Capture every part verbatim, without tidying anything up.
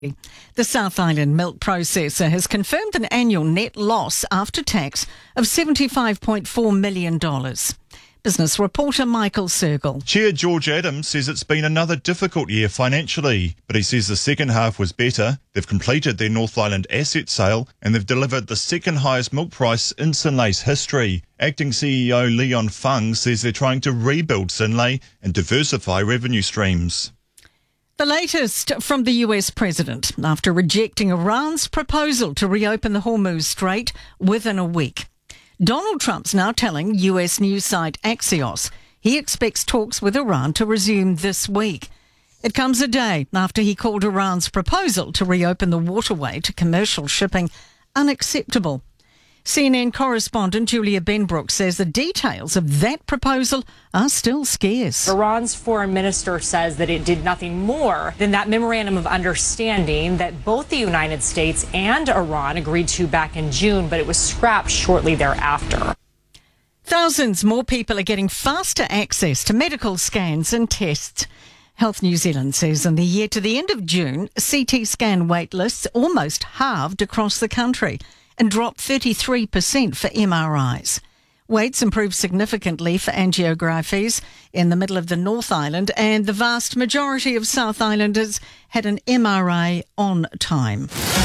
The South Island milk processor has confirmed an annual net loss after tax of seventy-five point four million dollars. Business reporter Michael Sergel. Chair George Adams says it's been another difficult year financially, but he says the second half was better. They've completed their North Island asset sale and they've delivered the second highest milk price in Synlay's history. Acting C E O Leon Fung says they're trying to rebuild Synlay and diversify revenue streams. The latest from the U S president after rejecting Iran's proposal to reopen the Hormuz Strait within a week. Donald Trump's now telling U S news site Axios he expects talks with Iran to resume this week. It comes a day after he called Iran's proposal to reopen the waterway to commercial shipping unacceptable. C N N correspondent Julia Benbrook says the details of that proposal are still scarce. Iran's foreign minister says that it did nothing more than that memorandum of understanding that both the United States and Iran agreed to back in June, but it was scrapped shortly thereafter. Thousands more people are getting faster access to medical scans and tests. Health New Zealand says in the year to the end of June, C T scan wait lists almost halved across the country and dropped thirty-three percent for M R Is. Waits improved significantly for angiographies in the middle of the North Island, and the vast majority of South Islanders had an M R I on time.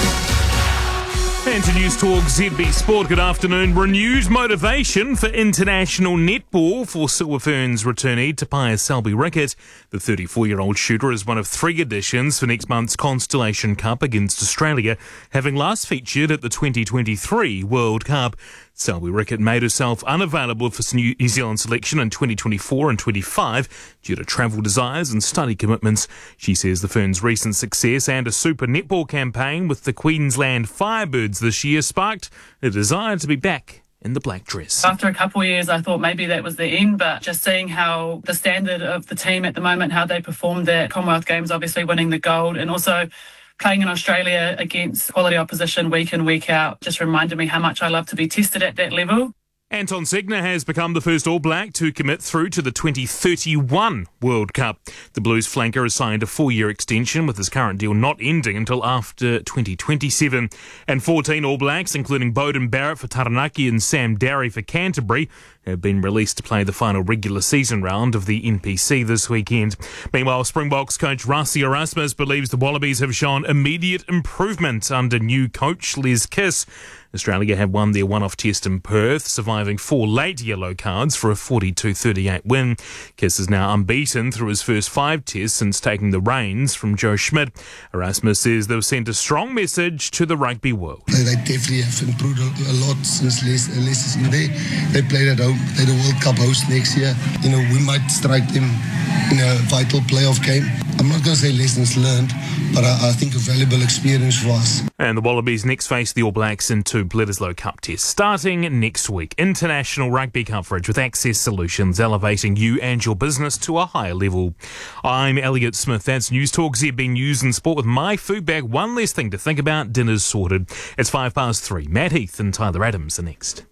And to News Talk Z B Sport, good afternoon. Renewed motivation for international netball for Silver Ferns returnee Tapia Selby-Rickett. The thirty-four-year-old shooter is one of three additions for next month's Constellation Cup against Australia, having last featured at the twenty twenty-three World Cup. Selby-Rickett made herself unavailable for New Zealand selection in twenty twenty-four and twenty-five due to travel desires and study commitments. She says the Ferns' recent success and a super netball campaign with the Queensland Firebirds this year sparked a desire to be back in the black dress. After a couple of years, I thought maybe that was the end, but just seeing how the standard of the team at the moment, how they performed at Commonwealth Games, obviously winning the gold, and also playing in Australia against quality opposition week in, week out, just reminded me how much I love to be tested at that level. Anton Segner has become the first All Black to commit through to the twenty thirty-one World Cup. The Blues flanker has signed a four-year extension with his current deal not ending until after twenty twenty-seven. And fourteen All Blacks, including Beauden Barrett for Taranaki and Sam Darry for Canterbury, have been released to play the final regular season round of the N P C this weekend. Meanwhile, Springboks coach Rassie Erasmus believes the Wallabies have shown immediate improvement under new coach Les Kiss. Australia have won their one-off test in Perth, surviving four late yellow cards for a forty-two thirty-eight win. Kiss is now unbeaten through his first five tests since taking the reins from Joe Schmidt. Erasmus says they've sent a strong message to the rugby world. They, they definitely have improved a, a lot since Les, Les is in there. They played at home. They're the World Cup host next year. You know, we might strike them in a vital playoff game. I'm not going to say lessons learned, but I, I think a valuable experience for us. And the Wallabies next face the All Blacks in two Bledisloe Cup tests starting next week. International rugby coverage with Access Solutions, elevating you and your business to a higher level. I'm Elliot Smith. That's News Talk Z B News and Sport with my food bag. One less thing to think about. Dinner's sorted. It's five past three. Matt Heath and Tyler Adams are next.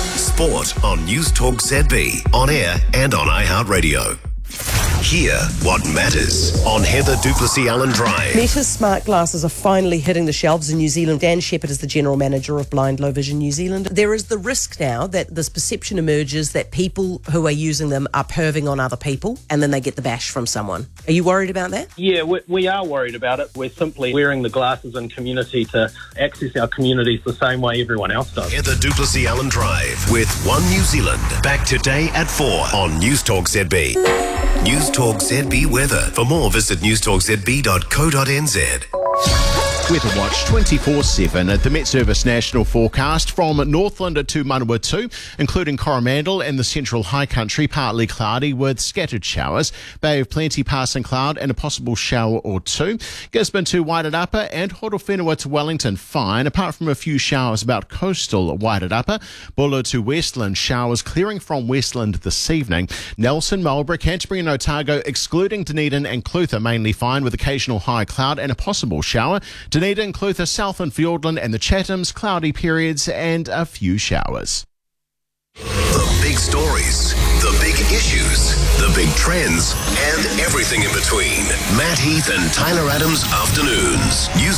Sport on News Talk Z B, on air and on iHeartRadio. Hear what matters on Heather Duplessis Allen Drive. Meta's smart glasses are finally hitting the shelves in New Zealand. Dan Shepherd is the general manager of Blind Low Vision New Zealand. There is the risk now that this perception emerges that people who are using them are perving on other people and then they get the bash from someone. Are you worried about that? Yeah, we, we are worried about it. We're simply wearing the glasses in community to access our communities the same way everyone else does. Heather Duplessis Allen Drive with One New Zealand. Back today at four on News Talk Z B. News Talk Z B weather. For more, visit news talk z b dot co dot n z. Weather Watch twenty-four seven at the Met Service National Forecast from Northland to Manawatu, including Coromandel and the central high country, partly cloudy with scattered showers. Bay of Plenty passing cloud and a possible shower or two. Gisborne to Wairarapa and Horowhenua to Wellington fine, apart from a few showers about coastal Wairarapa. Buller to Westland, showers clearing from Westland this evening. Nelson, Marlborough, Canterbury and Otago, excluding Dunedin and Clutha, mainly fine with occasional high cloud and a possible shower. Dunedin, Clutha, South and Fiordland and the Chathams, cloudy periods and a few showers. The big big stories, the big issues, the big trends, and everything in between. Matt Heath and Tyler Adams Afternoons. News